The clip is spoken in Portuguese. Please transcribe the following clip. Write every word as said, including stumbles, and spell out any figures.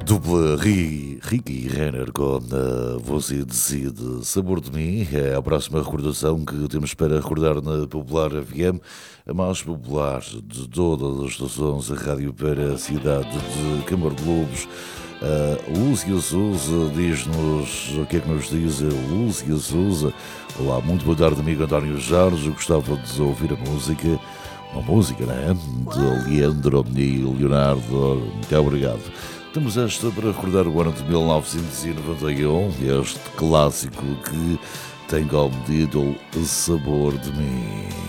Dupla Ri- Ricky Renner com uh, Você Decide. Sabor de Mim é a próxima recordação que temos para recordar na Popular F M, a mais popular de todas as estações de rádio para a cidade de Câmara de Lobos. Uh, Lúcia Souza diz-nos o que é que nos diz a Lúcia Souza. Olá, muito boa tarde, amigo António Jorge. Eu gostava de ouvir a música, uma música, não é? De Leandro e Leonardo. Muito obrigado. Temos esta para recordar o ano de mil novecentos e noventa e um, este clássico que tem como título Sabor de Mim.